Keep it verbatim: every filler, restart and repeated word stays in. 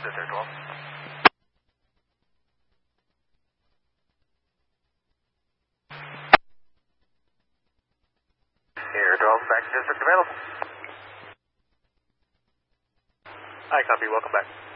District twelve. Air twelve, back to district available. I copy, welcome back.